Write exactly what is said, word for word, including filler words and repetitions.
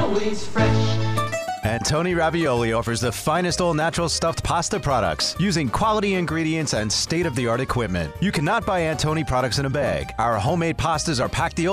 always fresh. Antoni Ravioli offers the finest all-natural stuffed pasta products using quality ingredients and state-of-the-art equipment. You cannot buy Antoni products in a bag. Our homemade pastas are packed the